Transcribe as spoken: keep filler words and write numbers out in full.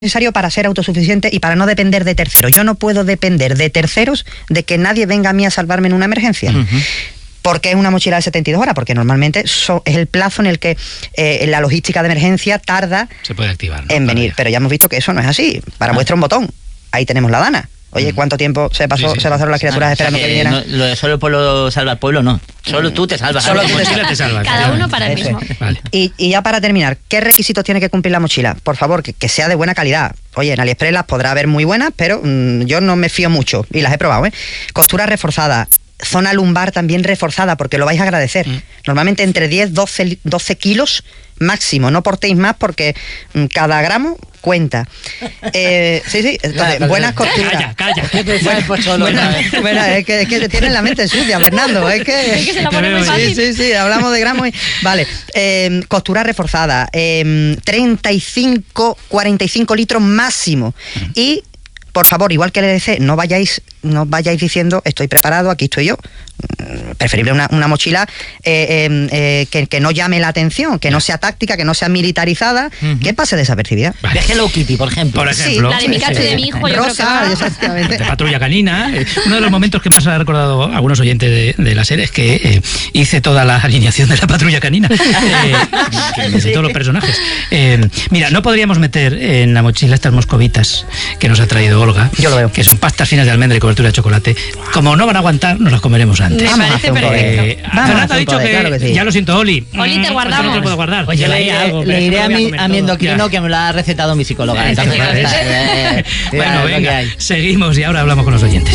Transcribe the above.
necesario para ser autosuficiente y para no depender de terceros. Yo no puedo depender de terceros de que nadie venga a mí a salvarme en una emergencia. Uh-huh. ¿Por qué es una mochila de setenta y dos horas? Porque normalmente so, es el plazo en el que eh, la logística de emergencia tarda Se puede activar, ¿no? en venir. Pero ya hemos visto que eso no es así. Para ah. muestra un botón. Ahí tenemos la Dana. Oye, ¿cuánto tiempo se pasó sí, sí, se pasaron las criaturas ah, esperando o sea que, que vinieran? No, lo de solo el pueblo salva al pueblo, no. Solo tú te salvas. Solo tú te, te salvas. Cada uno para el mismo. Vale. Y, y ya para terminar, ¿qué requisitos tiene que cumplir la mochila? Por favor, que, que sea de buena calidad. Oye, en AliExpress las podrá haber muy buenas, pero mmm, yo no me fío mucho y las he probado, ¿eh? Costura reforzada. Zona lumbar también reforzada, porque lo vais a agradecer. Mm. Normalmente entre diez, doce, doce kilos máximo. No portéis más porque mm, cada gramo cuenta. Eh, sí, sí. Entonces, claro, buenas costuras. Calla, calla. Bueno, bueno, bueno, es que, es que te tienen la mente sucia, Fernando. Es que, es que se la pone muy fácil. Sí, sí, sí. Hablamos de gramos y... Vale. Eh, costura reforzada. Eh, treinta y cinco, cuarenta y cinco litros máximo. Mm. Y... por favor, igual que le decía, no vayáis, no vayáis diciendo estoy preparado, aquí estoy yo. Preferible una, una mochila eh, eh, eh, que, que no llame la atención, que no sea táctica, que no sea militarizada, uh-huh. que pase desapercibida. Vale. De Hello Kitty, por ejemplo. Por ejemplo. Sí, la de mi cacho sí. de mi hijo, yo Rosa, creo que exactamente. De Patrulla Canina. Uno de los momentos que más ha recordado a algunos oyentes de, de la serie es que eh, hice toda la alineación de la Patrulla Canina. Eh, que, que, sí. Todos los personajes. Eh, mira, no podríamos meter en la mochila estas moscovitas que nos ha traído Olga. Yo lo veo. Que son pastas finas de almendra y cobertura de chocolate. Como no van a aguantar, nos las comeremos antes. Me parece perfecto. Eh, Fernando ha dicho poder, que, claro que sí. Ya lo siento, Oli. Oli, te guardamos. No te puedo guardar. Oye, le, le, algo, le iré a mi, a mi endocrino que me lo ha recetado mi psicóloga. Entonces, bueno, venga, seguimos y ahora hablamos con los oyentes.